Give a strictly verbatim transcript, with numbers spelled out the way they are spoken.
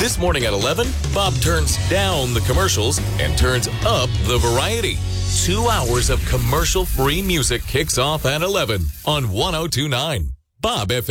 This morning at eleven, Bob turns down the commercials and turns up the variety. Two hours of commercial-free music kicks off at eleven on one oh two point nine. Bob F M.